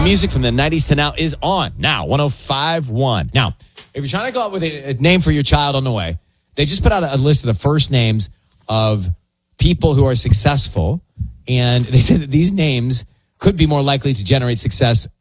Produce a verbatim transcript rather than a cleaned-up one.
music from the nineties to now is on. Now, one oh five point one. Now, if you're trying to go up with a, a name for your child on the way, they just put out a, a list of the first names of people who are successful. And they said that these names could be more likely to generate success